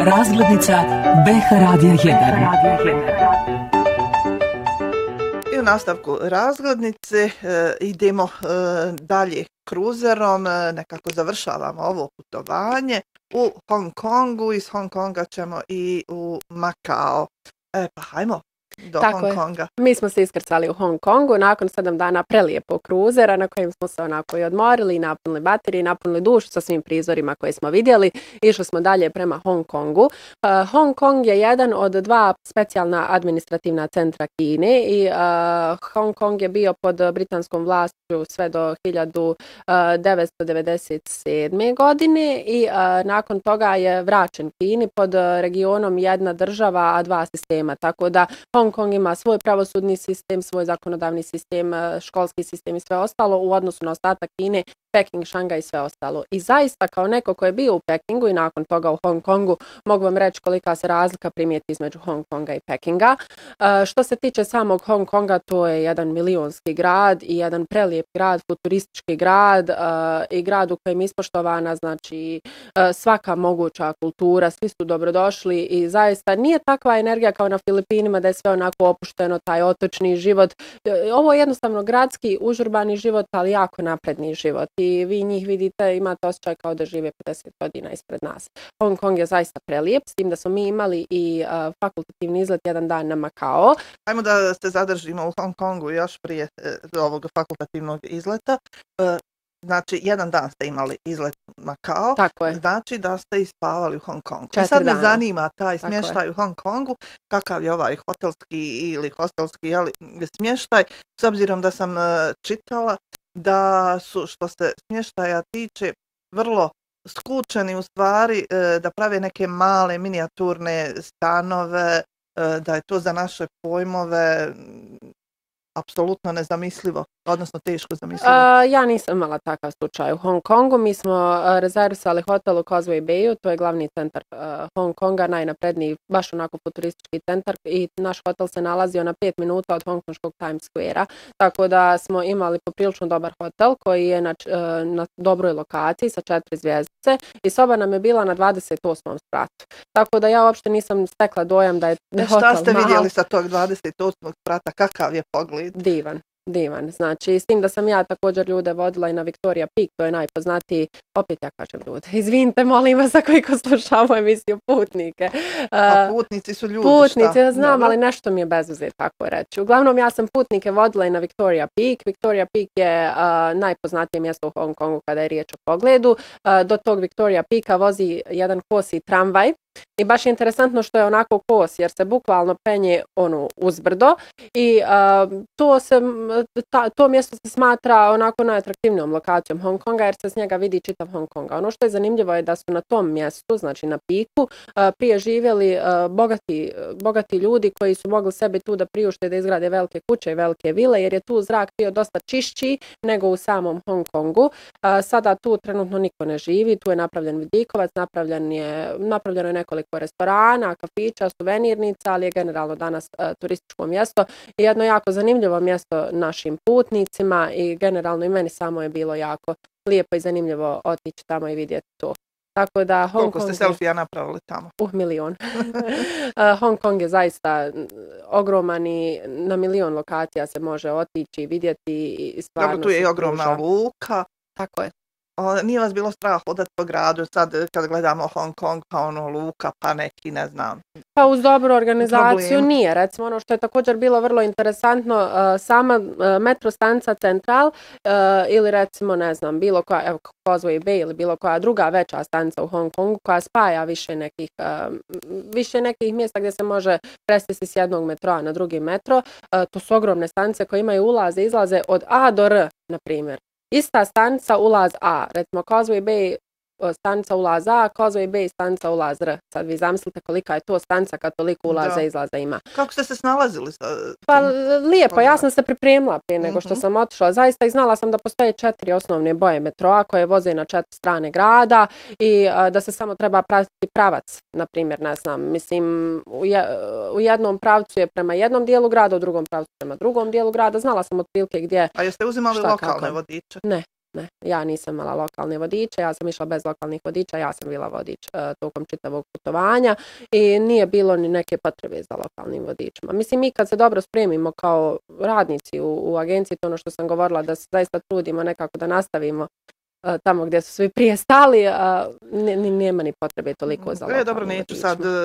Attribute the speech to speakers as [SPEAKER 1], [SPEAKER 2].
[SPEAKER 1] Razglednica BH Radija 1.
[SPEAKER 2] I u nastavku razglednice idemo dalje kruzerom, nekako završavamo ovo putovanje u Hong Kongu, iz Hong Konga ćemo i u Makao. Pa hajmo do Hong Konga.
[SPEAKER 3] Mi smo se iskrcali u Hong Kongu nakon 7 dana prelijepog kruzera na kojem smo se onako i odmorili, napunili baterije, napunili dušu sa svim prizorima koje smo vidjeli. Išli smo dalje prema Hong Kongu. Hong Kong je jedan od 2 specijalna administrativna centra Kine i Hong Kong je bio pod britanskom vlašću sve do 1997. godine i nakon toga je vraćen Kini pod regionom jedna država, a 2 sistema. Tako da Hong Kong ima svoj pravosudni sistem, svoj zakonodavni sistem, školski sistem i sve ostalo u odnosu na ostatak Kine, Peking, Šangaj i sve ostalo. I zaista kao neko ko je bio u Pekingu i nakon toga u Hong Kongu mogu vam reći kolika se razlika primijeti između Hong Konga i Pekinga. Što se tiče samog Hong Konga, to je jedan milionski grad i jedan prelijep grad, futuristički grad i grad u kojem je ispoštovana znači svaka moguća kultura, svi su dobrodošli i zaista nije takva energija kao na Filipinima da je sve onako opušteno, taj otočni život. Ovo je jednostavno gradski, užurbani život, ali jako napredni život. I vi njih vidite, imate osjećaj kao da žive 50 godina ispred nas. Hong Kong je zaista prelijep, s tim da smo mi imali i fakultativni izlet jedan dan na Makao.
[SPEAKER 2] Ajmo da se zadržimo u Hong Kongu još prije ovog fakultativnog izleta. Znači, jedan dan ste imali izlet u Makao, znači da ste ispavali u Hong Kongu. I sad me zanima taj smještaj u Hong Kongu, kakav je ovaj hotelski ili hostelski smještaj, s obzirom da sam čitala da su, što se smještaja tiče, vrlo skučeni u stvari, da prave neke male minijaturne stanove, da je to za naše pojmove apsolutno nezamislivo, odnosno teško zamislivo.
[SPEAKER 3] Ja nisam imala takav slučaj u Hong Kongu. Mi smo rezervisali hotel u Causeway Bayu, to je glavni centar Hong Konga, najnapredniji, baš onako futuristički centar i naš hotel se nalazio na 5 minuta od hongkonškog Times Square-a, tako da smo imali poprilično dobar hotel koji je na dobroj lokaciji sa 4 zvjezdice i soba nam je bila na 28. spratu. Tako da ja uopšte nisam stekla dojam da je hotel
[SPEAKER 2] Šta ste vidjeli sa tog 28. sprata, kakav je pogled?
[SPEAKER 3] Divan. Znači, s tim da sam ja također ljude vodila i na Victoria Peak, to je najpoznatiji, opet ja kažem ljude, izvinite, molim vas ako iko slušamo emisiju putnike.
[SPEAKER 2] A putnici su ljudi,
[SPEAKER 3] putnici, ja znam, ali nešto mi je bezuzet tako reći. Uglavnom, ja sam putnike vodila i na Victoria Peak. Victoria Peak je najpoznatije mjesto u Hong Kongu kada je riječ o pogledu. Do tog Victoria Peaka vozi jedan kosi tramvaj. I baš je interesantno što je onako kos jer se bukvalno penje uzbrdo i to mjesto se smatra onako najatraktivnijom lokacijom Hong Konga jer se s njega vidi čitav Hong Konga. Ono što je zanimljivo je da su na tom mjestu, znači na piku, prije živjeli bogati ljudi koji su mogli sebi tu da priušte da izgrade velike kuće i velike vile jer je tu zrak bio dosta čišći nego u samom Hong Kongu. Sada tu trenutno niko ne živi, tu je napravljen vidikovac, napravljeno je nekoliko restorana, kafića, suvenirnica, ali je generalno danas turističko mjesto i jedno jako zanimljivo mjesto našim putnicima i generalno i meni samo je bilo jako lijepo i zanimljivo otići tamo i vidjeti to. Tako da
[SPEAKER 2] koliko ste selfija napravili tamo?
[SPEAKER 3] Milion. Hong Kong je zaista ogroman i na milion lokacija se može otići i vidjeti i stvarno.
[SPEAKER 2] Dobro, tu je i ogromna luka.
[SPEAKER 3] Tako je.
[SPEAKER 2] Nije vas bilo strah hodati po gradu sad kad gledamo Hong Kong pa luka pa neki ne znam.
[SPEAKER 3] Pa uz dobru organizaciju nije. Recimo ono što je također bilo vrlo interesantno, sama metro stanica Central ili recimo ne znam bilo koja, evo Causeway Bay ili bilo koja druga veća stanica u Hong Kongu koja spaja više nekih mjesta gdje se može prestati s jednog metroa na drugi metro. To su ogromne stanice koje imaju ulaze i izlaze od A do R, na primjer. Ista stanica ulaz A, recimo Causeway Bay stanica ulaz A, Causeway Bay stanica ulaz R. Sad vi zamislite kolika je to stanica kad toliko ulaza i izlaza ima.
[SPEAKER 2] Kako ste se snalazili?
[SPEAKER 3] Pa lijepo, ja sam se pripremila prije nego što sam otišla. Zaista i znala sam da postoje 4 osnovne boje metroa koje voze na 4 strane grada i da se samo treba pratiti pravac. Na primjer, ne znam, mislim u jednom pravcu je prema jednom dijelu grada, u drugom pravcu prema drugom dijelu grada. Znala sam otprilike gdje.
[SPEAKER 2] A jeste uzimali lokalne vodiče?
[SPEAKER 3] Ne. Ne, ja nisam imala lokalne vodiče, ja sam išla bez lokalnih vodiča, ja sam bila vodič tokom čitavog putovanja i nije bilo ni neke potrebe za lokalnim vodičima. Mislim, mi kad se dobro spremimo kao radnici u agenciji, to ono što sam govorila, da se zaista trudimo nekako da nastavimo tamo gdje su svi prije stali, nema ni potrebe toliko za lokalnim vodičima.
[SPEAKER 2] Dobro, neću sad